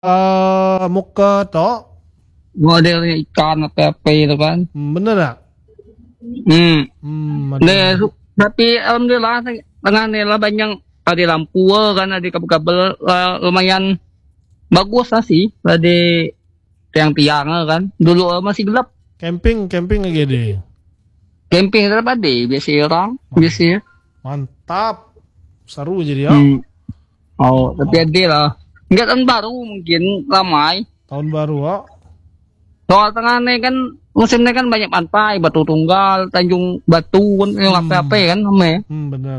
muka tok. Modelnya ikan apa itu kan. Bener gak? Tapi alhamdulillah tengah nila banyak ada lampu kan, ada kabel-kabel lumayan bagus lah sih, ada tiang-tiang kan. Dulu masih gelap. Camping aja deh. Camping tetap ada biasa orang biasa. Mantap. Seru jadi ya. Oh, tapi ada lah. Enggak tahun baru mungkin ramai. Tahun baru ya. Soal tengah nih kan musimnya kan banyak pantai, Batu Tunggal, Tanjung Batu kan yang apa kan namanya. Benar.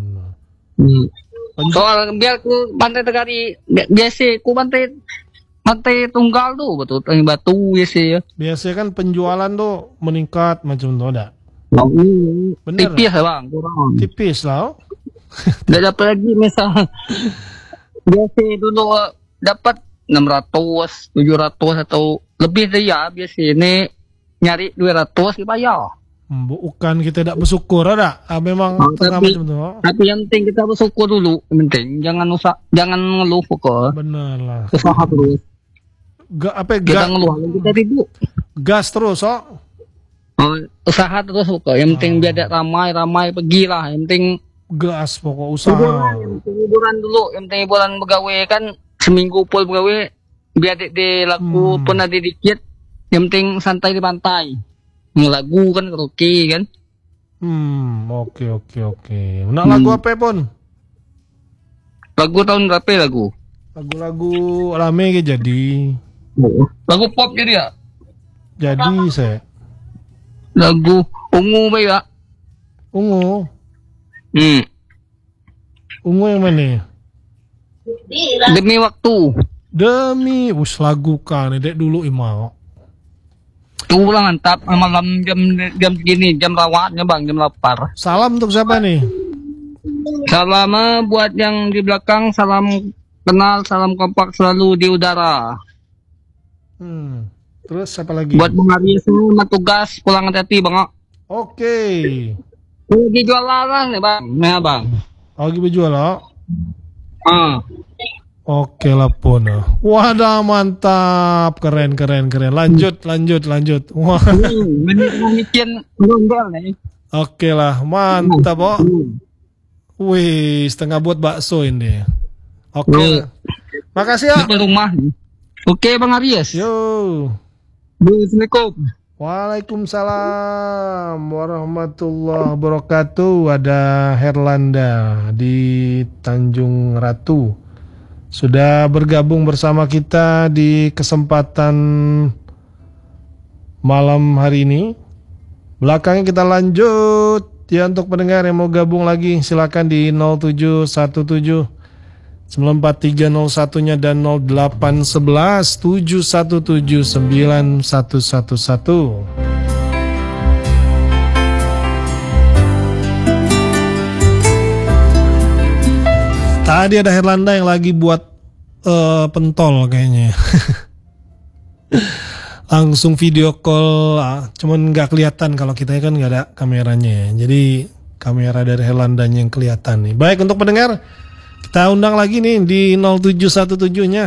Soal biar ku pantai Tegari biasa ku pantai Tunggal tuh betul Tanjung Batu biasa ya. Biasanya kan penjualan tuh meningkat macam tuh ada. Bener. Tipis ya bang, kurang. Tipis lah. Udah dapat lagi misal biasa dulu dapat 600, 700 atau lebih deh ya, biasa ini nyari 200 dibayar. Bukan kita tidak bersyukur ada. Memang tapi yang penting kita bersyukur dulu. Yang penting jangan ngeluh pokok. Bener lah. Usaha terus. Kita ngeluh kita ribut. Gas terus usaha terus pokok. Yang penting biar ada ramai pergilah. Yang penting gas pokok usaha. Hiburan dulu. Yang penting hiburan begawe kan seminggu pun begawe biar di lagu pun ada dikit. Yang penting santai di pantai. Lagu kan oke kan. Oke. Nak lagu apa pun? Lagu tahun berapa lagu? Lagu rame ke jadi. Lagu pop jadi ya? Jadi saya. Lagu ungu baik ya? Ungu. Ungu yang mana? Demi waktu. Lagu kan dek dulu imau. Tuh mantap malam jam segini, jam rawatnya bang, jam lapar. Salam untuk siapa nih? Salam buat yang di belakang, salam kenal, salam kompak selalu di udara. Terus siapa lagi? Buat Bang Arya semua tugas pulang hati-hati bang. Oke. Lagi jualan nih bang, nih bang. Lagi berjual lah. Oke lah pun. Wadah mantap, keren. Lanjut. Wah. Oke lah, mantap Wih, setengah buat bakso ini. Oke. Makasih ya. Di rumah. Oke Bang Aries. Yo. Assalamualaikum. Waalaikumsalam warahmatullahi wabarakatuh. Ada Herlanda di Tanjung Ratu. Sudah bergabung bersama kita di kesempatan malam hari ini. Belakangnya kita lanjut ya, untuk pendengar yang mau gabung lagi silakan di 0717 94301-nya dan 0811 717 9111. Tadi ada Herlanda yang lagi buat pentol kayaknya. Langsung video call, cuman nggak kelihatan kalau kita kan nggak ada kameranya ya. Jadi kamera dari Herlandanya yang kelihatan nih. Baik, untuk pendengar kita undang lagi nih di 0717-nya.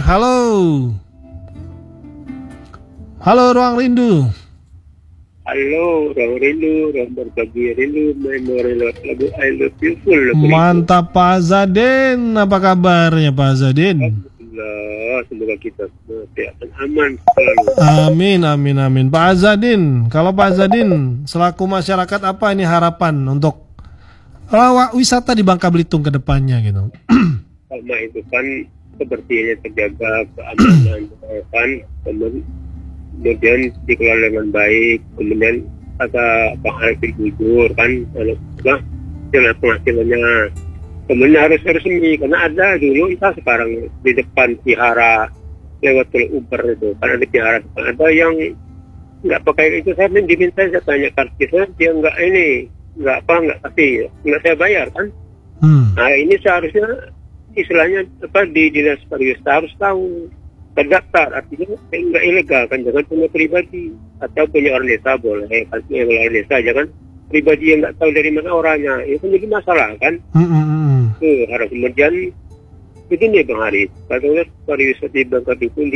Halo Ruang Rindu. Halo, Ruang Rindu, Ruang Berbagi Rindu, Memori lagu I Love You Full. Mantap Pak Zadin, apa kabarnya Pak Zadin? Alhamdulillah, semoga kita akan aman selalu. Amin. Pak Zadin, kalau Pak Zadin selaku masyarakat apa ini harapan untuk wisata di Bangka Belitung ke depannya gitu? Sama itu kan sepertinya terjaga keamanan kan, kemudian dikelola dengan baik, kemudian ada penghasilan jujur kan, dengan penghasilannya, kemudian harus resmi karena ada dulu kita sekarang di depan vihara lewat Uber itu kan ada vihara, ada yang nggak pakai itu, saya tanya kartisnya, dia nggak kasih, nggak saya bayar kan. Nah ini seharusnya istilahnya di dinas pariwisata harus tahu, terdaftar, artinya nggak ilegal kan, jangan punya pribadi atau punya orang desa boleh, kan orang desa jangan pribadi yang nggak tahu dari mana orangnya, itu kan jadi masalah kan. Harus kemudian Begini Bang Haris, kadang pariwisata di Bangka Belitung